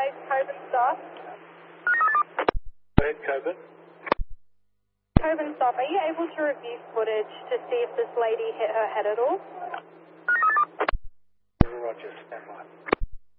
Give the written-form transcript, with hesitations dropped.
5, Coburn stop. Go ahead, Coburn. Coburn stop, are you able to review footage to see if this lady hit her head at all? Roger, stand by.